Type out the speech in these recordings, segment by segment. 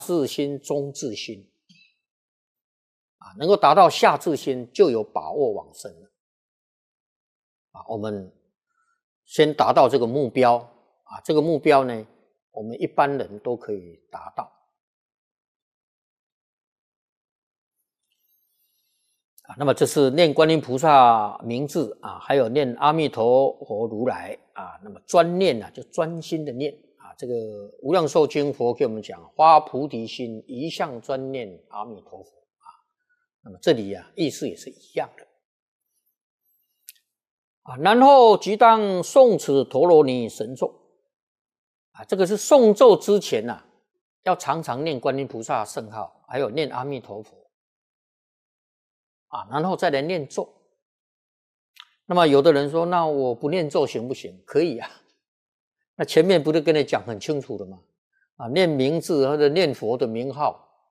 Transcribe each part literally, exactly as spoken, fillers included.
自心、中自心啊，能够达到下自心，就有把握往生了啊。我们先达到这个目标啊，这个目标呢，我们一般人都可以达到啊。那么这是念观音菩萨名字啊，还有念阿弥陀佛如来啊。那么专念啊，就专心的念。这个无量寿经佛给我们讲，发菩提心，一向专念阿弥陀佛啊。那么这里啊，意思也是一样的啊。然后即当诵此陀罗尼神咒啊，这个是诵咒之前啊，要常常念观音菩萨圣号，还有念阿弥陀佛啊，然后再来念咒。那么有的人说，那我不念咒行不行？可以啊。那前面不是跟你讲很清楚的吗？啊，念名字或者念佛的名号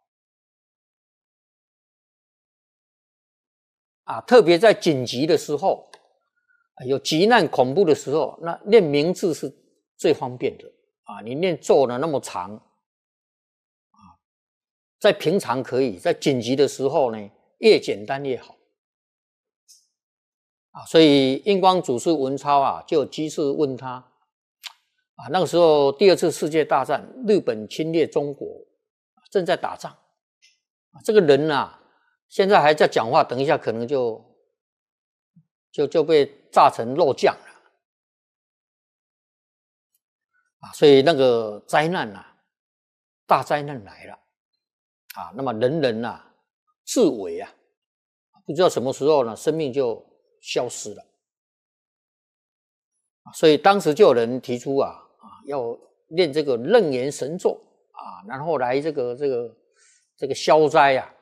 啊，特别在紧急的时候，有急难恐怖的时候，那念名字是最方便的啊。你念咒呢那么长啊，在平常可以，在紧急的时候呢，越简单越好啊。所以印光祖师文超啊，就有居士问他。啊，那个时候第二次世界大战，日本侵略中国，正在打仗。这个人啊，现在还在讲话，等一下可能就就就被炸成肉酱了。啊，所以那个灾难啊，大灾难来了啊，那么人人啊自危啊，不知道什么时候呢，生命就消失了。所以当时就有人提出啊。啊，要念这个楞严神咒啊，然后来这个这个这个消灾啊。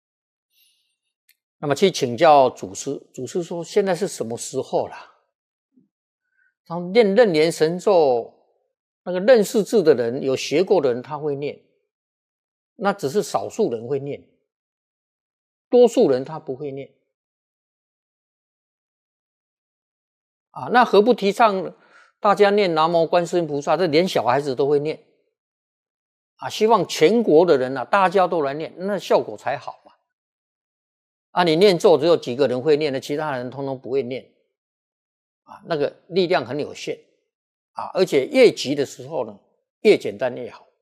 那么去请教祖师，祖师说现在是什么时候了？他念楞严神咒，那个认识字的人，有学过的人他会念，那只是少数人会念，多数人他不会念啊。那何不提倡大家念南无观世音菩萨，这连小孩子都会念啊！希望全国的人啊，大家都来念，那效果才好嘛。啊，你念咒只有几个人会念的，其他人通通不会念啊，那个力量很有限啊，而且越急的时候呢，越简单越好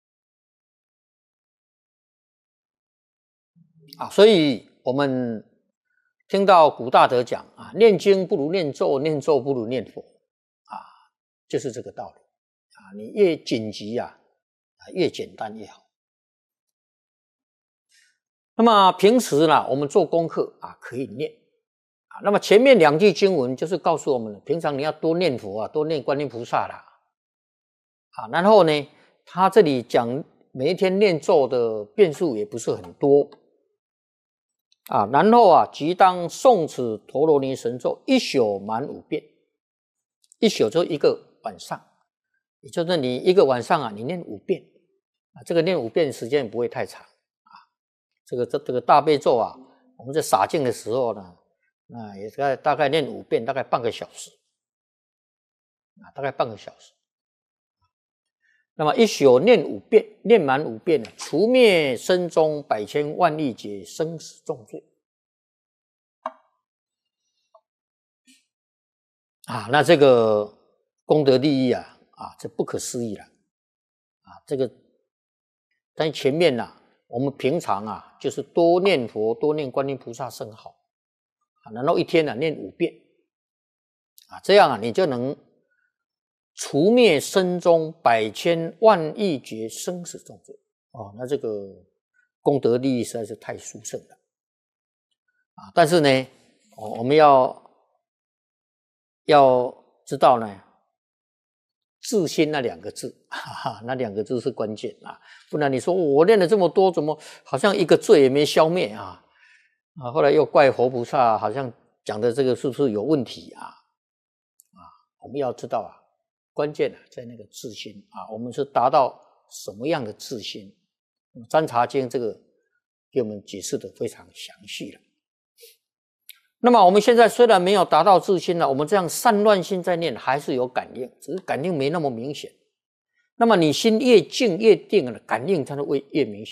啊。所以我们听到古大德讲啊，念经不如念咒，念咒不如念佛。就是这个道理啊！你越紧急啊，越简单越好。那么平时呢，我们做功课啊，可以念啊。那么前面两句经文就是告诉我们了，平常你要多念佛啊，多念观音菩萨啦啊。然后呢，他这里讲每一天念咒的遍数也不是很多啊。然后啊，即当诵此陀罗尼神咒，一宿满五遍，一宿就一个晚上，也就是你一个晚上啊，你念五遍啊，这个念五遍时间也不会太长啊。这个这这个大悲咒啊，我们在洒净的时候呢，那也大概大概念五遍，大概半个小时啊，大概半个小时。那么一宿念五遍，念满五遍呢，除灭身中百千万亿劫生死重罪啊，那这个功德利益啊，啊，这不可思议了，啊，这个，但前面呢、啊，我们平常啊，就是多念佛，多念观音菩萨圣号，啊，然后一天呢、啊、念五遍，啊，这样啊，你就能除灭身中百千万亿劫生死重罪，哦，那这个功德利益实在是太殊胜了，啊，但是呢，我们要要知道呢。自心那两个字，哈哈，那两个字是关键啊！不然你说我练了这么多，怎么好像一个罪也没消灭啊？啊，后来又怪佛菩萨，好像讲的这个是不是有问题啊？啊，我们要知道啊，关键啊在那个自心啊，我们是达到什么样的自心？占察经这个给我们解释的非常详细了。那么我们现在虽然没有达到自心了，我们这样散乱心在念还是有感应，只是感应没那么明显。 那么你心越静越定了，感应才会越明显。